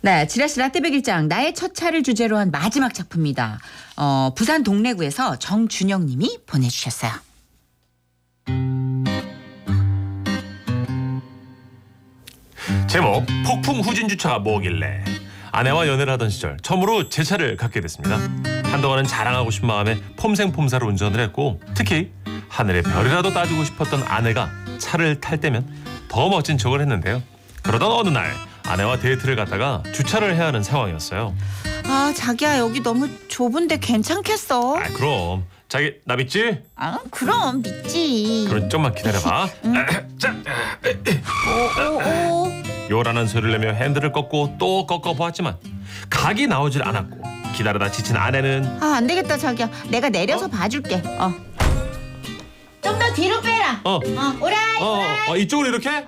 네, 지라시 라떼백일장 나의 첫 차를 주제로 한 마지막 작품입니다. 부산 동래구에서 정준영 님이 보내주셨어요. 제목 폭풍 후진 주차가 뭐길래. 아내와 연애를 하던 시절 처음으로 제 차를 갖게 됐습니다. 한동안은 자랑하고 싶은 마음에 폼생폼사로 운전을 했고, 특히 하늘의 별이라도 따주고 싶었던 아내가 차를 탈 때면 더 멋진 척을 했는데요. 그러던 어느 날 아내와 데이트를 갔다가 주차를 해야 하는 상황이었어요. 아, 자기야, 여기 너무 좁은데 괜찮겠어? 그럼 자기 나 믿지? 아, 그럼 믿지. 그럼 좀만 기다려봐. 자, 오. 요란한 소리를 내며 핸들을 꺾고 또 꺾어보았지만 각이 나오질 않았고, 기다리다 지친 아내는 아, 안 되겠다, 자기야. 내가 내려서 봐줄게. 좀 더 뒤로 빼라. 오라이. 이쪽으로 이렇게? 아니야.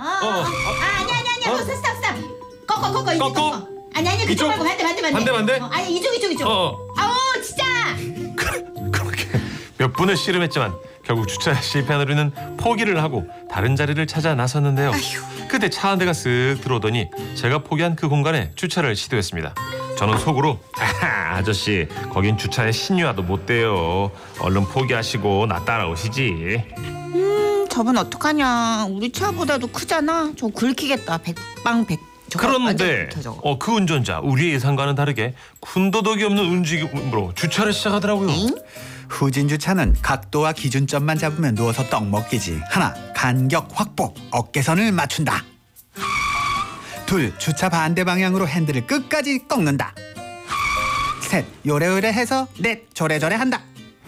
스탑. 꺾어. 이쪽 꺾어? 꺾어. 아니, 그쪽 이쪽? 말고 반대. 반대? 아니, 이쪽. 아우, 진짜. 그렇게 몇 분을 씨름했지만 결국 주차에 실패한 우리는 포기를 하고 다른 자리를 찾아 나섰는데요. 그때 차 한 대가 쓱 들어오더니 제가 포기한 그 공간에 주차를 시도했습니다. 저는 속으로 아저씨, 거긴 주차에 신유아도 못 돼요. 얼른 포기하시고 나 따라오시지. 저분 어떡하냐. 우리 차보다도 크잖아. 저 긁히겠다. 백방백. 그런데 그 운전자 우리의 예상과는 다르게 군더더기 없는 움직임으로 주차를 시작하더라고요. 후진 주차는 각도와 기준점만 잡으면 누워서 떡 먹기지. 하나, 간격 확보, 어깨선을 맞춘다. 둘, 주차 반대 방향으로 핸들을 끝까지 꺾는다. 셋, 요래요래 해서 넷, 저래저래 한다.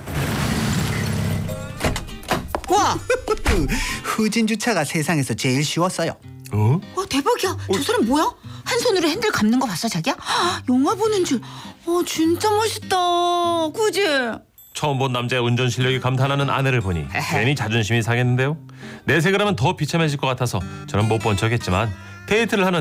와, 후진 주차가 세상에서 제일 쉬웠어요. 와, 대박이야. 저 사람 뭐야? 한 손으로 핸들 감는 거 봤어, 자기야? 영화 보는 줄. 진짜 멋있다. 그지? 처음 본 남자의 운전 실력이 감탄하는 아내를 보니 괜히 자존심이 상했는데요. 내색을 하면 더 비참해질 것 같아서 저는 못 본 척했지만 데이트를 하는